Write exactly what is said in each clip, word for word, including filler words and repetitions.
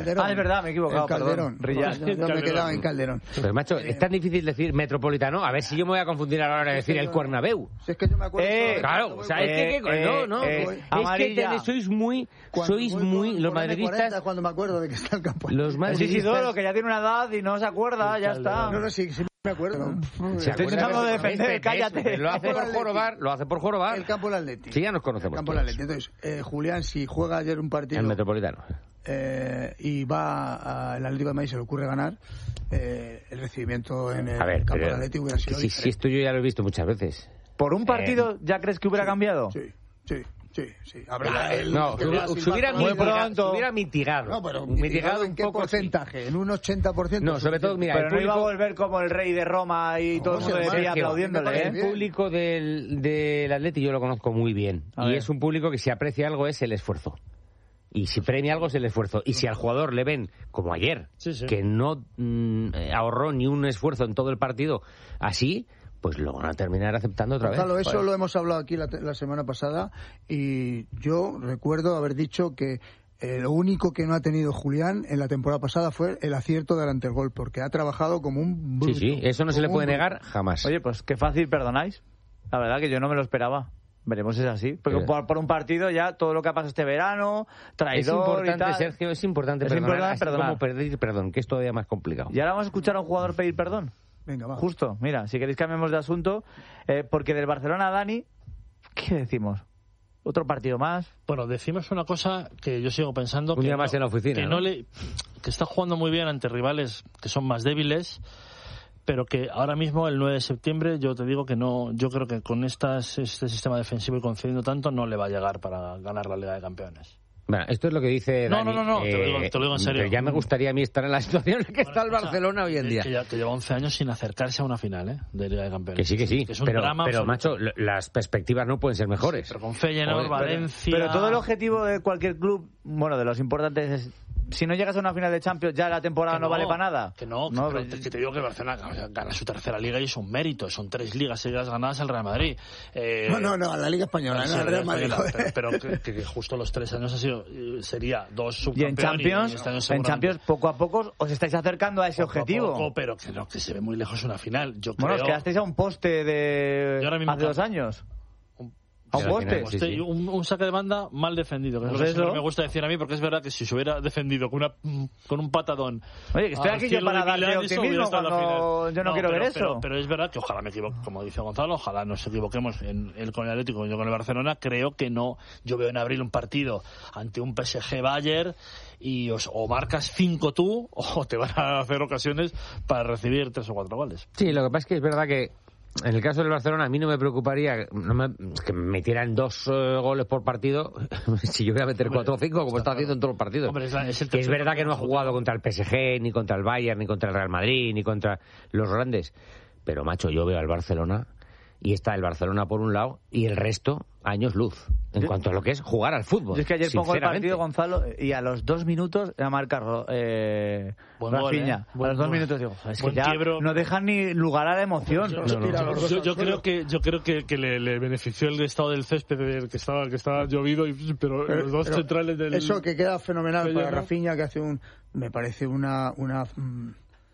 Calderón. Ah, es verdad, me he equivocado. El Calderón. Perdón. Yo, yo me he quedado en Calderón. Pero, macho, es tan difícil decir Metropolitano. A ver si yo me voy a confundir a la hora de decir el Cuernabéu. Si es que yo me acuerdo. Eh, Claro, o sea, es que, que- Eh, no, no, eh, es amarilla. que te- sois muy, Cuando sois voy muy, por- los por eme cuarenta madridistas, cuando me acuerdo de que está el campo. los Sí, madridistas... Isidoro, que ya tiene una edad y no se acuerda, ya está. No, no, sí, sí me acuerdo. ¿no? Se Estoy acuerda tratando de perfectamente defender, de eso, cállate. que Lo hace por Atleti. jorobar, lo hace por jorobar. El campo del Atleti. Sí, ya nos El conocemos campo del todos. Atleti. Entonces, eh, Julián, si juega ayer un partido El Metropolitano. eh, y va al Atlético de Madrid, se le ocurre ganar, eh, el recibimiento en el A ver, campo pero, del Atleti hubiera sido si, si diferente. esto yo ya lo he visto muchas veces. ¿Por un partido ya crees que hubiera cambiado? Sí, sí, sí, sí. Habrá el- No, que se va hubiera, sin se hubiera Barcelona. Muy mitigado, pronto. se hubiera mitigado. No, pero mitigado mitigado un ¿en qué poco, sí. porcentaje? ¿En un ochenta por ciento? No, sobre todo, mira, Pero el no iba a público- volver como el rey de Roma y todo el No, mundo sí, de pie Sergio, aplaudiéndole, me ¿eh? parece El público del, del Atleti yo lo conozco muy bien. A y ver. es un público que si aprecia algo es el esfuerzo. Y si premia algo es el esfuerzo. Y si al jugador le ven, como ayer, Sí, sí. que no mm, ahorró ni un esfuerzo en todo el partido así, pues lo van a terminar aceptando otra Gonzalo, vez. eso lo hemos hablado aquí la, la semana pasada y yo recuerdo haber dicho que eh, lo único que no ha tenido Julián en la temporada pasada fue el acierto delante del gol, porque ha trabajado como un bruto. Sí, sí, eso no se le como puede un bruto. negar jamás. Oye, pues qué fácil perdonáis. La verdad que yo no me lo esperaba. Veremos si es así. Porque Pero- por, por un partido ya todo lo que ha pasado este verano, es traidor y importante, tal. Sergio, es importante Es perdonar, importante así perdonar. como pedir perdón, que es todavía más complicado. Y ahora vamos a escuchar a un jugador pedir perdón. Venga, va. Justo, mira, si queréis cambiamos de asunto. Eh, porque del Barcelona, Dani, ¿qué decimos? ¿Otro partido más? Bueno, decimos una cosa que yo sigo pensando. Un que día no- más en la oficina, Que, ¿no? no le, que está jugando muy bien ante rivales que son más débiles, pero que ahora mismo, el nueve de septiembre, yo te digo que no. Yo creo que con estas, este sistema defensivo y concediendo tanto, no le va a llegar para ganar la Liga de Campeones. Bueno, esto es lo que dice No, Dani. no, no, no, te lo digo- te lo digo en serio. Pero ya me gustaría a mí estar en la situación en que está el Bueno, escucha, Barcelona hoy en que- día. Que, ya, que lleva once años sin acercarse a una final, ¿eh? De Liga de Campeones. Que sí, que sí. es un pero, drama pero absoluto. macho, l- las perspectivas no pueden ser mejores. Pero con Feyenoord, Joder, Valencia... Pero todo el objetivo de cualquier club, bueno, de los importantes es... Si no llegas a una final de Champions, ya la temporada Que no, vale para nada. Que no, que, No, pero pero- te, que te digo que el Barcelona gana su tercera liga y es un mérito. Son tres ligas seguidas ganadas al Real Madrid. Eh, No, no, no, a la Liga Española, sí, no al Real Madrid. Española, joder. pero, pero que, que justo los tres años ha sido, eh, sería dos Y en subcampeones. Champions, y este año en seguramente- Champions, poco a poco os estáis acercando a ese poco a objetivo. poco, pero que, no, que se ve muy lejos una final. Yo Bueno, os creo... quedasteis a un poste de Yo ahora mismo hace dos cambio. años. Un- A un Pero al poste. final, sí, Usted- sí. Un, un saque de banda mal defendido, que es Pues lo que eso. siempre me gusta decir a mí, porque es verdad que si se hubiera defendido con, una, con un patadón... Oye, que estoy al aquí yo cielo para de darle Milán, eso hubiera optimismo estado en la cuando final. yo no quiero pero, ver eso. Pero, pero es verdad que ojalá me equivoque, como dice Gonzalo, ojalá nos equivoquemos en el con el Atlético y yo con el Barcelona. Creo que no. Yo veo en abril un partido ante un P S G Bayern y os, o marcas cinco tú o te van a hacer ocasiones para recibir tres o cuatro goles. Sí, lo que pasa es que es verdad que en el caso del Barcelona a mí no me preocuparía no me, que me metieran dos eh, goles por partido si yo voy a meter Hombre, cuatro o cinco como está haciendo en todos los partidos. Hombre, es, la- es el Que es tercer verdad que no ha partido. jugado contra el P S G, ni contra el Bayern, ni contra el Real Madrid, ni contra los grandes. Pero, macho, yo veo al Barcelona y está el Barcelona por un lado y el resto años luz en Yo- cuanto a lo que es jugar al fútbol. Yo es que ayer pongo el sinceramente. partido, Gonzalo, y a los dos minutos a marcar eh, Buen gol, Rafinha. ¿eh? A Buen los dos gol. minutos digo, joder, es que Buen ya quiebro. no dejan ni lugar a la emoción. Yo, No, yo- no. Tira los dos yo- al yo suelo. creo que yo creo que, que le, le benefició el estado del césped del que estaba que estaba llovido y, pero, Pero- los dos pero centrales del Eso que queda fenomenal del para hierro. Rafinha, que hace un... Me parece una... una mm,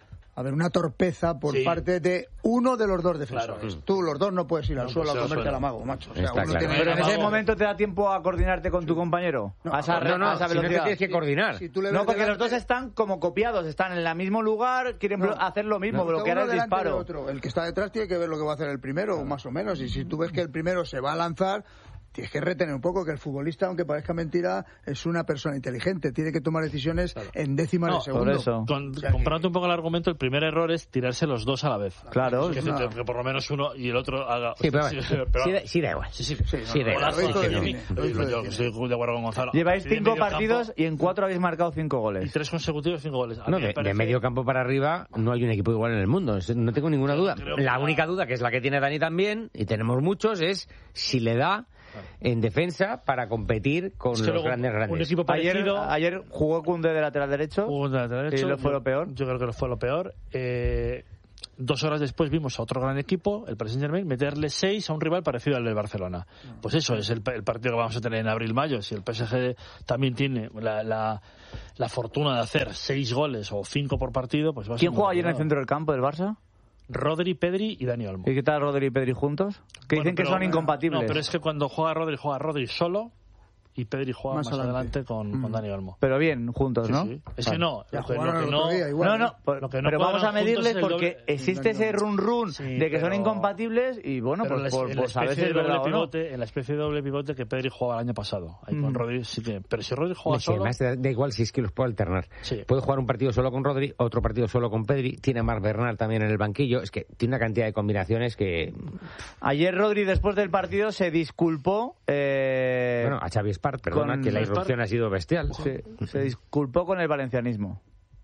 a ver, una torpeza por Sí. parte de uno de los dos defensores. Claro. Tú, los dos, no puedes ir al No, suelo pues a al comerte suelo. al amago, macho. O sea, Está uno claro. tiene- Pero en ese Vamos. momento te da tiempo a coordinarte con tu compañero. No, a esa, No, no, a esa si no te velocidad. tienes que coordinar. Si tú le No, ves porque los delante- dos están como copiados, están en el mismo lugar, quieren No. blo- hacer lo mismo, No, está bloquear uno el delante de disparo. otro. El que está detrás tiene que ver lo que va a hacer el primero, más o menos. Y si tú ves que el primero se va a lanzar, tienes que retener un poco que el futbolista, aunque parezca mentira, es una persona inteligente. Tiene que tomar decisiones en décimas No, de segundo. por eso. Con, O sea que- comprando un poco el argumento, el primer error es tirarse los dos a la vez. Claro, que, es una- que por lo menos uno y el otro haga. Sí, pero, sí, bueno, pero- sí, da- sí da igual. sí, sí, Sí, no, Sí, no, da Golazo, lo hizo que de yo- cine, lo yo- hizo de yo cine. estoy de acuerdo con Gonzalo. Lleváis A partir de cinco medio campo, partidos y en cuatro habéis marcado cinco y goles. tres consecutivos, cinco goles. A No, mí me de, parece- de medio campo para arriba no hay un equipo igual en el mundo, es- no tengo ninguna duda. creo que La la- única duda, que es la que tiene Dani también, y tenemos muchos, es si le da en defensa para competir con Es que los luego grandes un grandes. equipo Ayer, parecido. ayer jugó Koundé de lateral derecho. Jugó de lateral derecho. ¿Y lo fue Yo- lo peor? Yo creo que lo fue lo peor. Eh, dos horas después vimos a otro gran equipo, el Paris Saint-Germain, meterle seis a un rival parecido al del Barcelona. Pues eso es el, el partido que vamos a tener en abril-mayo. Si el P S G también tiene la, la, la fortuna de hacer seis goles o cinco por partido, pues va a ser... ¿Quién juega allí en el centro del campo del Barça? Rodri, Pedri y Dani Olmo. ¿Y qué tal Rodri y Pedri juntos? Que bueno, dicen que pero, son incompatibles. No, pero es que cuando juega Rodri, juega Rodri solo y Pedri juega más, más adelante, adelante con, mm. con Dani Olmo. Pero bien, juntos, sí, ¿no? Sí. Es que no, ya lo que, lo que no, no, igual, no, no, ¿eh? lo que no pero vamos a medirles porque doble, existe ese run run sí, de que son incompatibles y bueno, pues les, por, por saber si es verdad o no. En la especie de doble pivote que Pedri jugaba el año pasado, ahí mm. con Rodri sí que, pero si Rodri juega sí, solo... Además da igual si es que los puede alternar. Sí. Puede jugar un partido solo con Rodri, otro partido solo con Pedri, tiene a Marc Bernal también en el banquillo, es que tiene una cantidad de combinaciones que... Ayer Rodri después del partido se disculpó... Eh... Bueno, a Xavi Espart, perdona, con... que la irrupción ha sido bestial. Se, se disculpó con el valencianismo.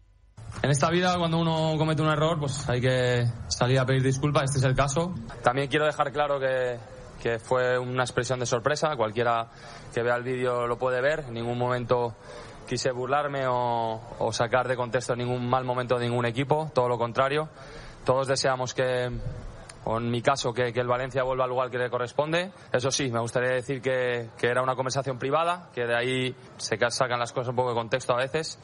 En esta vida, cuando uno comete un error, pues hay que salir a pedir disculpas. Este es el caso. También quiero dejar claro que, que fue una expresión de sorpresa. Cualquiera que vea el vídeo lo puede ver. En ningún momento quise burlarme o, o sacar de contexto ningún mal momento de ningún equipo. Todo lo contrario. Todos deseamos que... o en mi caso, que, que el Valencia vuelva al lugar que le corresponde. Eso sí, me gustaría decir que, que era una conversación privada, que de ahí se sacan las cosas un poco de contexto a veces.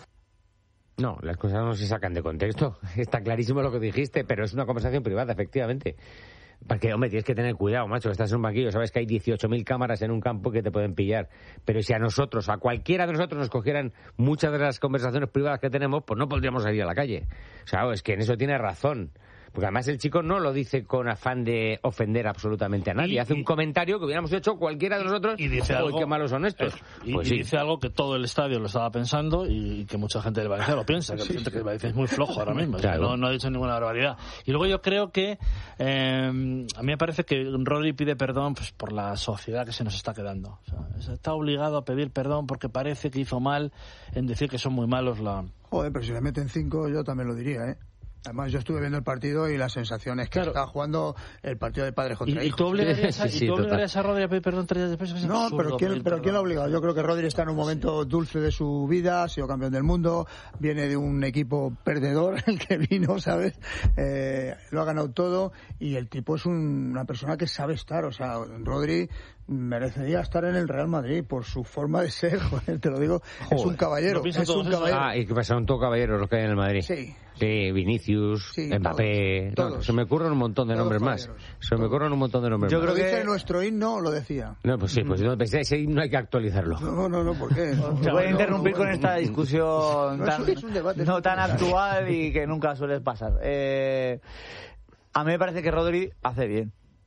No, las cosas no se sacan de contexto. Está clarísimo lo que dijiste, pero es una conversación privada, efectivamente. Porque, hombre, tienes que tener cuidado, macho, estás en un banquillo, sabes que hay dieciocho mil cámaras en un campo que te pueden pillar. Pero si a nosotros, a cualquiera de nosotros nos cogieran muchas de las conversaciones privadas que tenemos, pues no podríamos salir a la calle. O sea, es que en eso tiene razón. Porque además el chico no lo dice con afán de ofender absolutamente a nadie. Y, Hace y, un comentario que hubiéramos hecho cualquiera de nosotros. Y dice algo, qué malos son estos. Y, pues y sí. dice algo que todo el estadio lo estaba pensando y que mucha gente del Valencia lo piensa. Que sí, gente sí. que el Valencia es muy flojo ahora mismo. Claro. O sea, no, no ha dicho ninguna barbaridad. Y luego yo creo que eh, a mí me parece que Rodri pide perdón pues, por la sociedad que se nos está quedando. O sea, está obligado a pedir perdón porque parece que hizo mal en decir que son muy malos la... Joder, pero si le meten cinco yo también lo diría, ¿eh? Además, yo estuve viendo el partido y la sensación es que claro. Estaba jugando el partido de padres contra ¿Y, hijos. ¿Y tú obligarías a, sí, sí, ¿y tú obligarías a Rodri a pedir perdón tres días después? Es no, absurdo, pero, ¿quién, pero ¿quién lo ha obligado? Yo creo que Rodri está en un momento sí. dulce de su vida, ha sido campeón del mundo, viene de un equipo perdedor, el que vino, ¿sabes? Eh, lo ha ganado todo y el tipo es un, una persona que sabe estar. O sea, Rodri merecería estar en el Real Madrid por su forma de ser, joder, te lo digo, joder, es un caballero, es un caballero. Ah, y que pasaron todos caballeros los que hay en el Madrid. Sí. Sí, Vinicius, sí, Mbappé, todos, todos. No, se me ocurren un montón de todos nombres caballeros. más. Se todos. me ocurren un montón de nombres Yo más. Yo creo que nuestro himno lo decía. No, pues sí, pues mm. no, ese himno hay que actualizarlo. No, no, no, ¿por qué? Te voy a interrumpir no, con esta discusión no, tan, es un debate, no tan actual y que nunca suele pasar. Eh, a mí me parece que Rodri hace bien.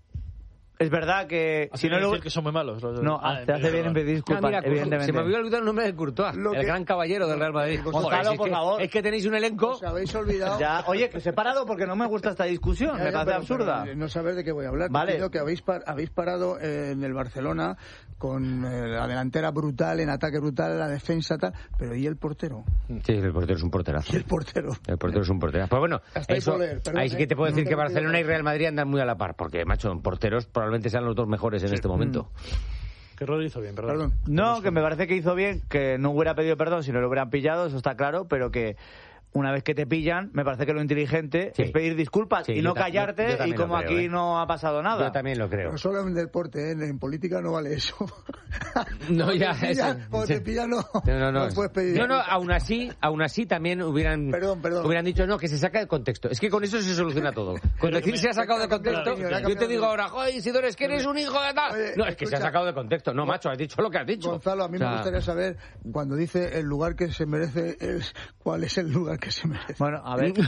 Es verdad que si no lo... que son muy malos. Los... No, ah, te hace bien en pedir disculpas, ah, mira, evidentemente. Se me olvidó olvidar el nombre de Courtois, lo el que... gran caballero del Real Madrid. Gonzalo, por es favor. Que, es que tenéis un elenco... Os habéis olvidado... Ya, oye, que os he parado porque no me gusta esta discusión, ya, ya, me parece pero, absurda. Pero no saber de qué voy a hablar. Vale. Creo que habéis, par... habéis parado en el Barcelona con eh, la delantera brutal, en ataque brutal, la defensa tal, pero ¿y el portero? Sí, el portero es un porterazo. ¿Y el portero? El portero es un porterazo. Pues bueno, eso, poder, perdón, ahí sí que te puedo decir no que Barcelona y Real Madrid andan muy a la par, porque, macho, en porteros probablemente sean los dos mejores en sí. este momento. Que Rodri hizo bien, perdón. perdón. No, que me parece que hizo bien, que no hubiera pedido perdón si no lo hubieran pillado, eso está claro, pero que una vez que te pillan, me parece que lo inteligente sí. es pedir disculpas sí, y no callarte ta- y como creo, aquí ¿eh? no ha pasado nada. Yo también lo creo. Pero solo en deporte, ¿eh? En política no vale eso. No, ya. Te pillan, eso, o te pillan, no. No, no, no. No puedes pedir. No, no, aún así, aún así también hubieran, perdón, perdón. hubieran dicho, no, que se saca de contexto. Es que con eso se soluciona todo. Con decir se ha sacado de contexto, yo te digo ahora, joder, Isidoro, es que eres un hijo de tal. Oye, no, es que escucha, se ha sacado de contexto. No, macho, has dicho lo que has dicho. Gonzalo, a mí o sea, me gustaría saber, cuando dice el lugar que se merece, es ¿cuál es el lugar que se merece? Bueno, a ver.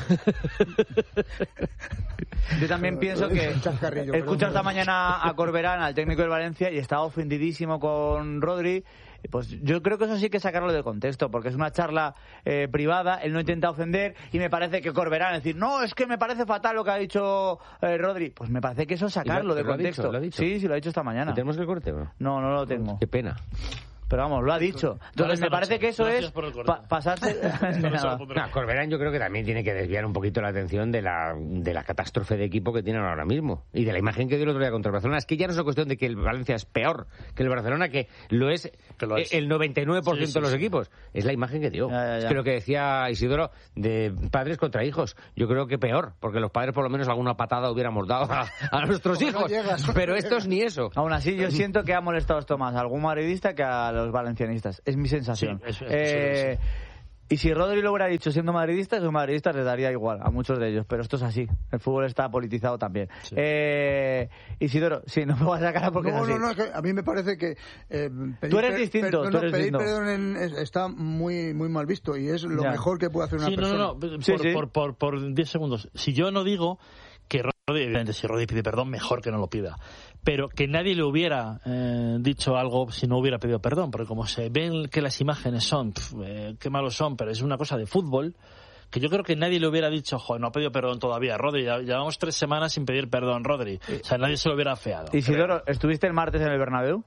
Yo también pienso que he escuchado esta mañana a Corberán, al técnico del Valencia, y estaba ofendidísimo con Rodri. Pues yo creo que eso sí hay que sacarlo de contexto, porque es una charla eh, privada, él no intenta ofender, y me parece que Corberán decir, no, es que me parece fatal lo que ha dicho eh, Rodri, pues me parece que eso es sacarlo de lo contexto. Ha dicho, ¿lo ha dicho? Sí, sí, lo ha dicho esta mañana. ¿Tenemos el corte o no? No, no lo tengo. Qué pena. pero vamos, lo ha dicho. Entonces me parece que eso es pa pasarse... no, Corberán yo creo que también tiene que desviar un poquito la atención de la, de la catástrofe de equipo que tienen ahora mismo y de la imagen que dio el otro día contra el Barcelona. Es que ya no es una cuestión de que el Valencia es peor que el Barcelona, que lo es, que lo es. el noventa y nueve por ciento sí, sí, de los sí. equipos. Es la imagen que dio. Ya, ya, ya. Es que lo que decía Isidoro de padres contra hijos, yo creo que peor, porque los padres por lo menos alguna patada hubiéramos dado a, a nuestros hijos, no pero estos ni eso. Aún así yo siento que ha molestado esto más a algún madridista que a los valencianistas. Es mi sensación. Sí, eso, eso, eh, eso, sí. Y si Rodri lo hubiera dicho siendo madridista, esos madridistas les daría igual a muchos de ellos, pero esto es así. El fútbol está politizado también. Sí. Eh, Isidoro, sí, no me vas a sacar porque no, es así. No, no, es que a mí me parece que... Eh, pedir, tú eres distinto. Per, tú no, eres pedir distinto. perdón en, está muy muy mal visto y es lo ya. mejor que puede hacer una sí, persona. No, no, no, sí, por, sí. por, por, por diez segundos. Si yo no digo que Rodri, evidentemente, si Rodri pide perdón, mejor que no lo pida. Pero que nadie le hubiera eh, dicho algo si no hubiera pedido perdón, porque como se ven que las imágenes son, pf, eh, qué malos son, pero es una cosa de fútbol, que yo creo que nadie le hubiera dicho, joder, no ha pedido perdón todavía, Rodri, ya llevamos tres semanas sin pedir perdón, Rodri. O sea, nadie se lo hubiera afeado. Isidoro, ¿estuviste el martes en el Bernabéu?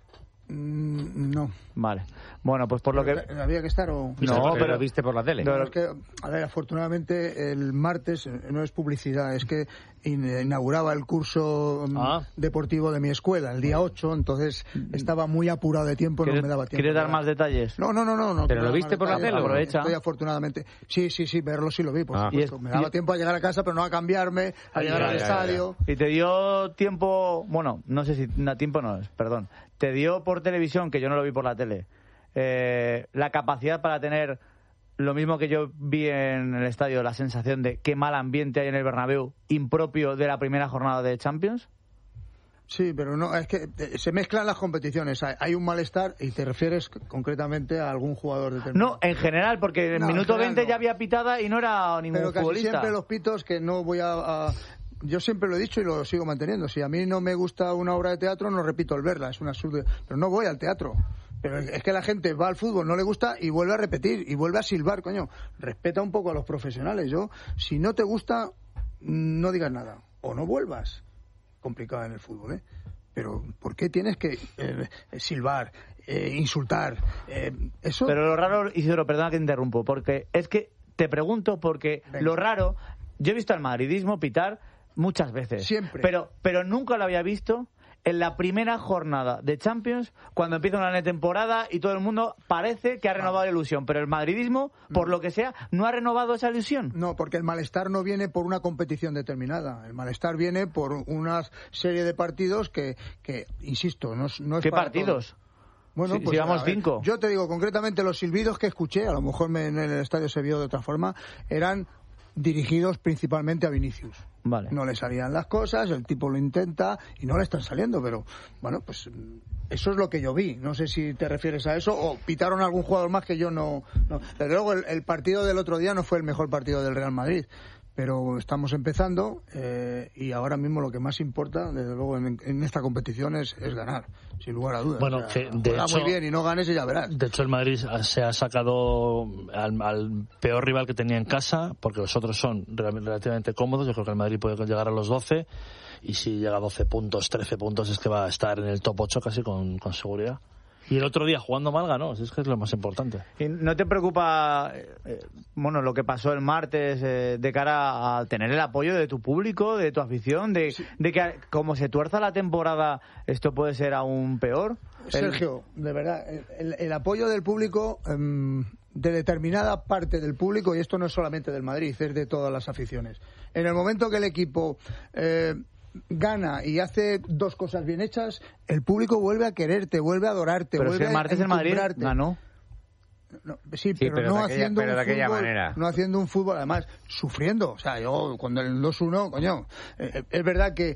Mm, no. Vale. Bueno, pues por lo que... ¿Había que estar o...? No, pero lo viste por la tele. Pero es que, a ver, afortunadamente el martes no es publicidad, es que inauguraba el curso ah. deportivo de mi escuela, el día ocho, entonces estaba muy apurado de tiempo, no me daba tiempo. ¿Quieres dar más detalles? No, no, no, no. no ¿Pero lo viste por la tele? Aprovecha. Estoy afortunadamente... Sí, sí, sí, verlo sí lo vi, por ah. supuesto. Es, me daba y... tiempo a llegar a casa, pero no a cambiarme, a llegar ya, al ya, estadio. Ya, ya. Y te dio tiempo... Bueno, no sé si... No, tiempo no es, perdón. Te dio por televisión, que yo no lo vi por la tele, eh, la capacidad para tener lo mismo que yo vi en el estadio, la sensación de qué mal ambiente hay en el Bernabéu, impropio de la primera jornada de Champions. Sí, pero no, es que se mezclan las competiciones. Hay un malestar y te refieres concretamente a algún jugador determinado. No, en general, porque en no, minuto en veinte no. ya había pitada y no era ningún pero casi futbolista. Siempre los pitos que no voy a... a... Yo siempre lo he dicho y lo sigo manteniendo. Si a mí no me gusta una obra de teatro, no repito el verla. Es un absurdo. Pero no voy al teatro. Pero es que la gente va al fútbol, no le gusta y vuelve a repetir y vuelve a silbar, coño. Respeta un poco a los profesionales. Yo, si no te gusta, no digas nada. O no vuelvas. Complicado en el fútbol, ¿eh? Pero ¿por qué tienes que eh, silbar, eh, insultar? Eh, eso. Pero lo raro, Isidoro, perdona que te interrumpo, porque es que te pregunto porque Venga. Lo raro, yo he visto al madridismo pitar muchas veces. Siempre. Pero, pero nunca lo había visto en la primera jornada de Champions, cuando empieza una temporada y todo el mundo parece que ha renovado la ilusión. Pero el madridismo, por lo que sea, no ha renovado esa ilusión. No, porque el malestar no viene por una competición determinada. El malestar viene por una serie de partidos que, que insisto, no, no es ¿Qué para partidos? Todos. Bueno, si, pues llevamos cinco. Yo te digo, concretamente, los silbidos que escuché, a lo mejor me, en el estadio se vio de otra forma, eran dirigidos principalmente a Vinicius. Vale. No le salían las cosas, el tipo lo intenta y no le están saliendo, pero bueno, pues eso es lo que yo vi. No sé si te refieres a eso o pitaron a algún jugador más que yo no... no. Desde luego el, el partido del otro día no fue el mejor partido del Real Madrid, pero estamos empezando eh, y ahora mismo lo que más importa, desde luego, en, en esta competición es, es ganar, sin lugar a dudas. Bueno, o sea, que de hecho, muy bien y no ganes y ya verás. De hecho, el Madrid se ha sacado al, al peor rival que tenía en casa, porque los otros son relativamente cómodos. Yo creo que el Madrid puede llegar a los doce y si llega a doce puntos, trece puntos, es que va a estar en el top ocho casi con, con seguridad. Y el otro día jugando mal ganó, es que es lo más importante. ¿Y no te preocupa eh, bueno, lo que pasó el martes eh, de cara a tener el apoyo de tu público, de tu afición, de, sí. de que como se tuerza la temporada esto puede ser aún peor? Sergio, el... de verdad, el, el apoyo del público, um, de determinada parte del público, y esto no es solamente del Madrid, es de todas las aficiones. En el momento que el equipo... Eh, gana y hace dos cosas bien hechas, el público vuelve a quererte, vuelve a adorarte, pero vuelve si el martes a el Madrid ganó. No, sí, pero, sí, pero no de haciendo aquella, pero un de aquella fútbol, manera. no haciendo un fútbol, además sufriendo. O sea, yo cuando el dos uno, coño, eh, es verdad que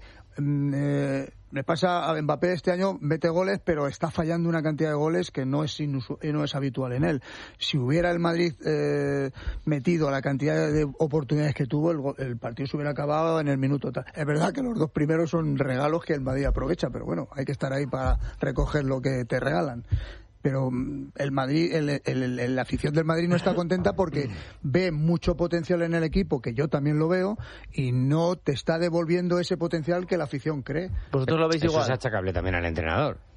eh, le pasa a Mbappé este año, mete goles, pero está fallando una cantidad de goles que no es inusu- no es habitual en él. Si hubiera el Madrid eh, metido la cantidad de oportunidades que tuvo, el, el partido se hubiera acabado en el minuto tal. Es verdad que los dos primeros son regalos que el Madrid aprovecha, pero bueno, hay que estar ahí para recoger lo que te regalan. Pero el Madrid, el, el, el, la afición del Madrid no está contenta porque ve mucho potencial en el equipo, que yo también lo veo, y no te está devolviendo ese potencial que la afición cree. ¿Vosotros lo veis Eso igual? Es achacable también al entrenador.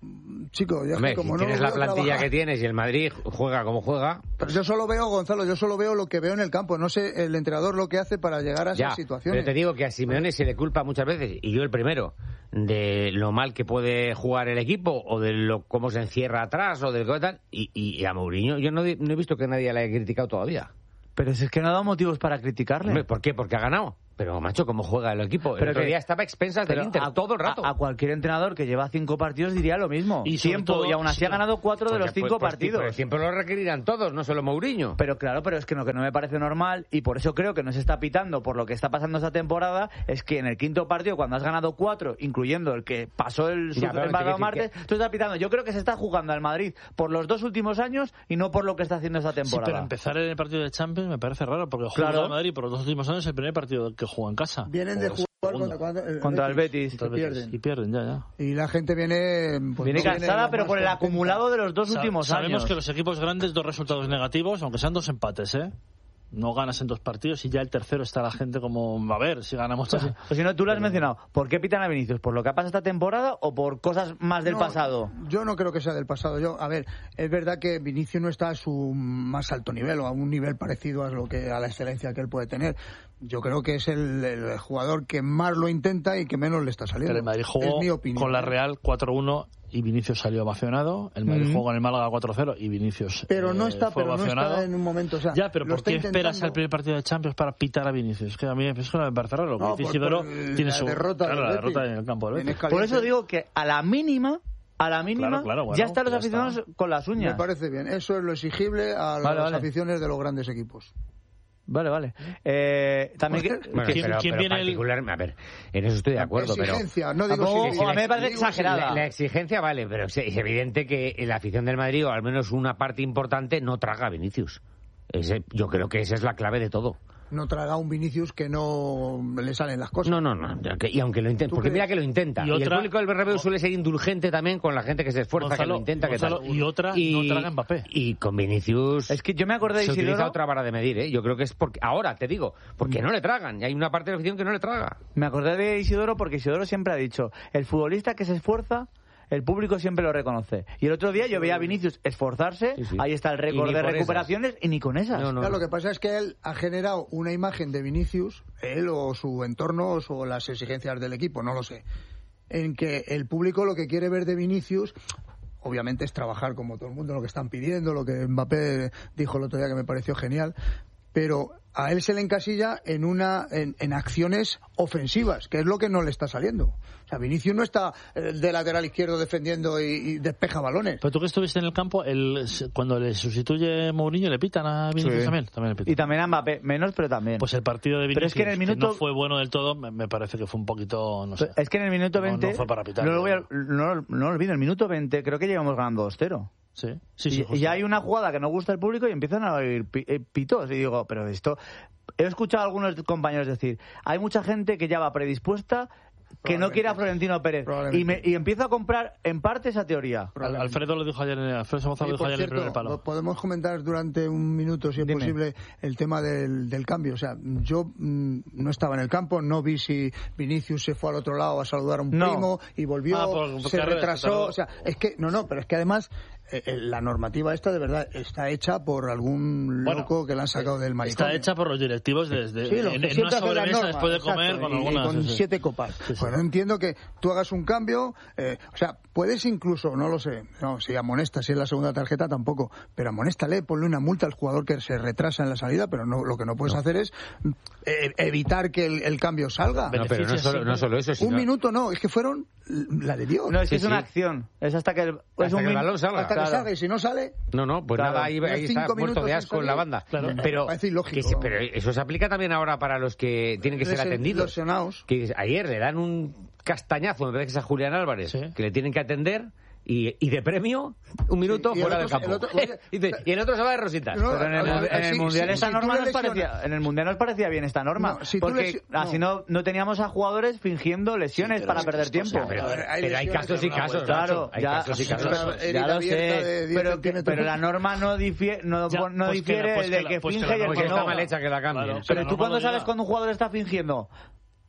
chico, ya Hombre, como si no tienes lo la veo plantilla trabajar, que tienes y el Madrid juega como juega... Pero yo solo veo, Gonzalo, yo solo veo lo que veo en el campo. No sé el entrenador lo que hace para llegar a Ya, esas situaciones. pero te digo que a Simeone se le culpa muchas veces, y yo el primero, de lo mal que puede jugar el equipo, o de lo cómo se encierra atrás, o de lo que tal, y, y a Mourinho yo no, no he visto que nadie le haya criticado todavía. Pero si es que no ha dado motivos para criticarle. Hombre, ¿por qué? Porque ha ganado. Pero, macho, ¿cómo juega el equipo? El Pero otro que- día estaba a expensas del Pero Inter, a, todo el rato. A, a cualquier entrenador que lleva cinco partidos diría lo mismo. Y sobre Tiempo, todo- y aún así ha ganado cuatro de Porque, los cinco pues, pues, partidos. Pero siempre lo requerirán todos, no solo Mourinho. Pero claro, pero es que lo que no me parece normal, y por eso creo que no se está pitando por lo que está pasando esta temporada, es que en el quinto partido, cuando has ganado cuatro, incluyendo el que pasó el, Ya, sub- pero el te pasado quiero decir martes, tú estás pitando. Yo creo que se está jugando al Madrid por los dos últimos años y no por lo que está haciendo esta Sí, temporada. pero empezar en el partido de Champions me parece raro, porque juega Claro. al Madrid por los dos últimos años el primer partido que juega en casa. Vienen de O jugar segundo. contra, contra, Contra el Betis. y Contra el Betis. pierden. Y pierden, ya, ya. Y la gente viene... pues, Viene no cansada, lo pero más por el contenta. acumulado de los dos Sa- últimos Sabemos años. que los equipos grandes, dos resultados negativos, aunque sean dos empates, ¿eh? No ganas en dos partidos y ya el tercero está la gente como, a ver, si ganamos... Pues, pues si no, tú lo has mencionado. ¿Por qué pitan a Vinicius? ¿Por lo que ha pasado esta temporada o por cosas más del No, pasado? Yo no creo que sea del pasado. Yo, a ver, es verdad que Vinicius no está a su más alto nivel o a un nivel parecido a lo que a la excelencia que él puede tener. Yo creo que es el, el jugador que más lo intenta y que menos le está saliendo. Pero el Madrid jugó es mi opinión. con la Real cuatro uno y Vinicius salió ovacionado. El Madrid Ujú. jugó con el Málaga cuatro cero y Vinicius Pero no eh, está, fue pero no ovacionado. está en un momento. O sea, Ya, pero lo ¿por qué está esperas intentando. al primer partido de Champions para pitar a Vinicius? Es que a mí es que no me parece raro. Lo que No, dice por- Isidoro por el- tiene la su... derrota claro, del la Betis. derrota en el campo del Vienes Betis. caliente. Por eso digo que a la mínima, a la mínima, Claro, claro, bueno, ya están los ya aficionados está. con las uñas. Me parece bien. Eso es lo exigible a Vale, las vale. aficiones de los grandes equipos. Vale, vale. Eh, también que, Bueno, ¿Quién- pero, quién pero viene el- particular, a ver, en eso estoy de acuerdo, pero... Exigencia, no digo Tampoco- si- o a mí me parece digo si- exagerada. La, la exigencia vale, pero es, es evidente que la afición del Madrid, o al menos una parte importante, no traga a Vinicius. Ese- yo creo que esa es la clave de todo. No traga un Vinicius que no le salen las cosas. No, no, no. ya que- Y aunque lo intenta, ¿Tú porque crees? mira que lo intenta. Y Y, otra- el público del Bernabéu suele ser indulgente también con la gente que se esfuerza, que Gonzalo, lo intenta, que Gonzalo, tal. y otra, no traga Mbappé. Y con Vinicius... es que yo me acordé de se utiliza Isidoro, otra vara de medir, ¿eh? Yo creo que es porque... Ahora, te digo, porque no le tragan. Y hay una parte de la afición que no le traga. me acordé de Isidoro porque Isidoro siempre ha dicho, el futbolista que se esfuerza, el público siempre lo reconoce. Y el otro día yo veía a Vinicius esforzarse, Sí, sí. ahí está el Y récord ni de por recuperaciones, y ni con esas. No, no. Claro, lo que pasa es que él ha generado una imagen de Vinicius, él o su entorno o las exigencias del equipo, no lo sé, en que el público lo que quiere ver de Vinicius, obviamente, es trabajar como todo el mundo, lo que están pidiendo, lo que Mbappé dijo el otro día que me pareció genial, pero a él se le encasilla en una en, en acciones ofensivas, que es lo que no le está saliendo. O sea, Vinicius no está eh, de lateral izquierdo defendiendo y, y despeja balones. Pero tú que estuviste en el campo, el, cuando le sustituye Mourinho, ¿le pitan a Vinicius Sí. también? También le pitan. Y también a Mbappé, menos, pero también. Pues el partido de Pero Vinicius, es que en el minuto- no fue bueno del todo, me, me parece que fue un poquito, no sé. Es que en el minuto No, veinte, no fue para pitar, no lo, voy a- no. no, no lo olvido, en el minuto veinte creo que llegamos ganando dos cero. Sí, sí, sí. y, justo. y ya hay una jugada que no gusta al público y empiezan a oír pi- eh, pitos. Y digo, pero esto... He escuchado a algunos compañeros decir, hay mucha gente que ya va predispuesta que no quiere a Florentino Pérez. Y, me, y empiezo a comprar en parte esa teoría. Al- Alfredo lo dijo ayer, en- Alfredo Gonzalo Oye, lo dijo por ayer en el cierto, primer palo. podemos comentar durante un minuto, si es Dime. posible, el tema del, del cambio. O sea, yo mm, no estaba en el campo, no vi si Vinicius se fue al otro lado a saludar a un No. primo y volvió, Ah, por- por se carrera, se retrasó. tardó. O sea, es que, no, no, pero es que además eh, eh, la normativa esta de verdad está hecha por algún Bueno, loco que la han sacado del manicomio. Está hecha por los directivos desde Sí, los en, que en siempre una hacen las sobremesa normas, después de exacto, comer con y- y algunas. con sí, sí. siete copas. Sí, sí. Bueno, entiendo que tú hagas un cambio, eh, o sea, puedes incluso, no lo sé, no, si amonesta, si es la segunda tarjeta tampoco, pero amonéstale, ponle una multa al jugador que se retrasa en la salida, pero no, lo que no puedes hacer es eh, evitar que el, el cambio salga. No, pero no Beneficia solo, siempre- no solo eso, sino... Un minuto no, es que fueron la de Dios. No, es que Sí, es una sí. acción. Es hasta que el, Hasta es un que el min- balón salga. Hasta que Claro. salga, y si no sale, No, no, pues Claro. nada, ahí, Tienes ahí está cinco muerto minutos de sin asco en la salir. banda. Claro. Pero, Me parece ilógico. que sí, pero eso se aplica también ahora para los que tienen que ser Lesen- atendidos. lesionados. Que dices, ayer le dan un castañazo, me parece que es a Julián Álvarez, Sí. que le tienen que atender. Y, y de premio, un minuto Sí, y el fuera otro- del campo. el otro- y, dice, y el otro se va de rositas. No, Pero en el, A ver, a ver, en el sí, mundial sí, esta si tú norma le nos lesionas- parecía, en el mundial nos parecía bien esta norma, No, si tú porque lesi- así no. no, no teníamos a jugadores fingiendo lesiones pero para es perder que esto, tiempo. pero, A ver, hay pero hay lesiones casos y que no casos, Claro, Nacho, hay ya, casos y casos. Pero- ya herida lo abierta sé, de diez pero, que- centímetros. pero la norma no difiere, no, Ya, no pues que difiere la- pues el que de la- que pues que finge la y el norma que Pues no. está mal hecha que la cambien. Claro, Pero la tú norma cuando lo sabes diga. cuando un jugador está fingiendo,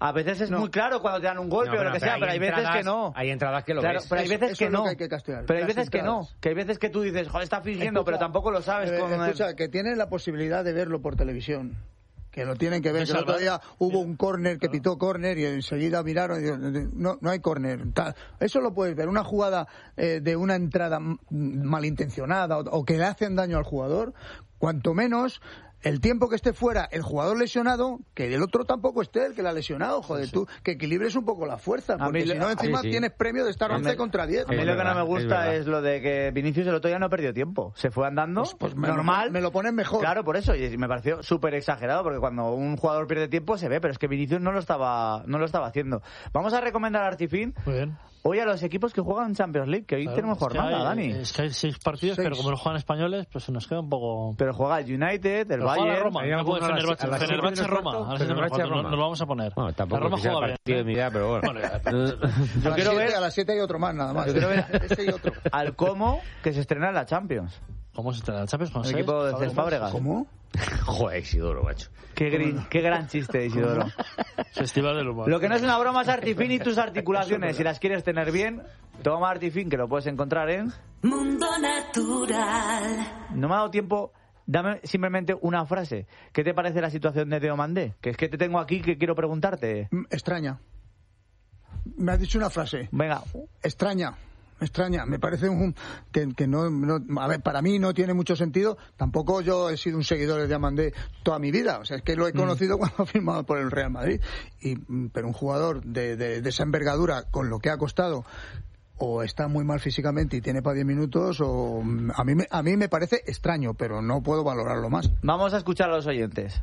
A veces es no. muy claro cuando te dan un golpe no, o lo que sea, pero hay, hay veces que no. Hay entradas que lo claro, ves. Pero hay veces eso, que eso no. Es lo que hay que castigar. Pero hay veces que no. Que hay veces que tú dices, joder, está fingiendo, escucha, pero tampoco lo sabes. Eh, con escucha, el... que tienes la posibilidad de verlo por televisión. Que lo tienen que ver. Que el otro día hubo un córner que pitó córner y enseguida miraron y no, no hay córner. Eso lo puedes ver. Una jugada eh, de una entrada malintencionada o, o que le hacen daño al jugador, cuanto menos el tiempo que esté fuera el jugador lesionado, que el otro tampoco esté, el que la ha lesionado, joder, sí. tú, que equilibres un poco la fuerza, porque si no encima sí, sí. tienes premio de estar once me, contra diez. A mí lo que no me gusta es, es lo de que Vinicius el otro día no perdió tiempo, se fue andando, pues, pues normal. Me lo, me lo ponen mejor. Claro, por eso, y me pareció súper exagerado, porque cuando un jugador pierde tiempo se ve, pero es que Vinicius no lo estaba, no lo estaba haciendo. Vamos a recomendar a Artifin. Muy bien. Hoy a los equipos que juegan Champions League, que hoy claro, tenemos jornada, es hay, Dani. Es que hay seis partidos, seis. Pero como no juegan españoles, pues se nos queda un poco... Pero juega el United, el pero Bayern... Roma, Fenerbahce, Fenerbahce Roma, a Fenerbahce Roma, nos lo vamos a poner. Bueno, tampoco la Roma juega bien. Partido de mi edad, pero bueno. bueno yo quiero siete, ver... A las siete hay otro más, nada más. Yo quiero ver este y otro. Al Como, que se estrena en la Champions. ¿Cómo se estrena en la Champions? ¿Con el seis? Equipo de Cés Fábregas. ¿Cómo? Joder, Isidoro, macho. Qué, gris, qué gran chiste, Isidoro. Festival del humor. Lo que no es una broma es Artifin y tus articulaciones. Si las quieres tener bien, toma Artifin, que lo puedes encontrar en... Mundo Natural. No me ha dado tiempo... Dame simplemente una frase. ¿Qué te parece la situación de Diomandé? Que es que te tengo aquí que quiero preguntarte. Extraña. Me has dicho una frase. Venga. Extraña. Me extraña, me parece un, que, que no, no, a ver, para mí no tiene mucho sentido. Tampoco yo he sido un seguidor de Diamandé toda mi vida, o sea, es que lo he conocido mm. cuando ha firmado por el Real Madrid. Y, pero un jugador de, de, de esa envergadura, con lo que ha costado, o está muy mal físicamente y tiene para diez minutos, o a mí, a mí me parece extraño, pero no puedo valorarlo más. Vamos a escuchar a los oyentes.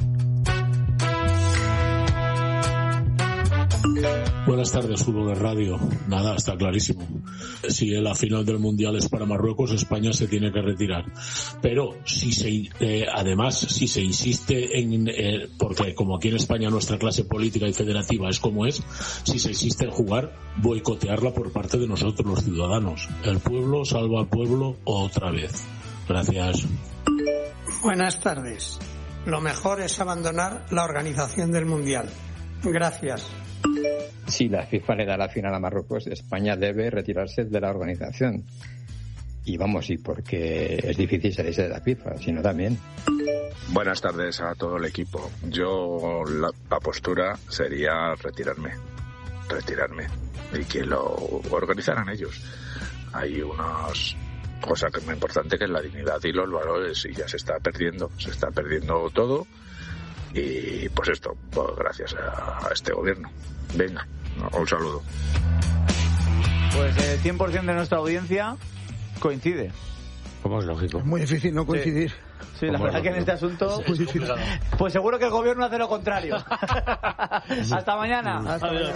Buenas tardes, Fútbol de Radio. Nada, está clarísimo. Si la final del Mundial es para Marruecos, España se tiene que retirar. Pero si se, eh, además, si se insiste en, eh, porque como aquí en España nuestra clase política y federativa es como es, si se insiste en jugar, boicotearla por parte de nosotros los ciudadanos. El pueblo salva al pueblo otra vez. Gracias. Buenas tardes. Lo mejor es abandonar la organización del Mundial. Gracias. Si la FIFA le da la final a Marruecos, España debe retirarse de la organización. Y vamos, y porque es difícil salirse de la FIFA, sino también. Buenas tardes a todo el equipo. Yo, la, la postura sería retirarme. Retirarme. Y que lo organizaran ellos. Hay unas cosas que es muy importante, que es la dignidad y los valores, y ya se está perdiendo. Se está perdiendo todo. Y pues esto, pues gracias a, a este gobierno. Venga, un saludo. Pues el cien por ciento de nuestra audiencia coincide. Como es lógico. Es muy difícil no coincidir. Sí, sí la verdad que en este asunto... Es muy difícil. Pues seguro que el gobierno hace lo contrario. Hasta mañana. Hasta mañana.